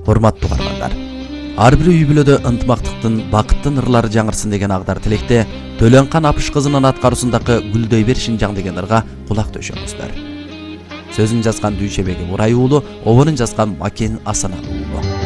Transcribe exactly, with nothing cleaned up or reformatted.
Урматтуу угармандар. Ар бир үй бүлөдө ынтымактыктын, бакыттын ырлары жаңырсын деген агдар тилекте Төлөнкан Апыш кызынын аткаруусундагы Гүлдөй бер Шинжаң деген ырга кулак төшөңүздөр. Сөзүн жазган Дүйшебеги Мурай уулу, обонун жазган Макен Асаналы уулу.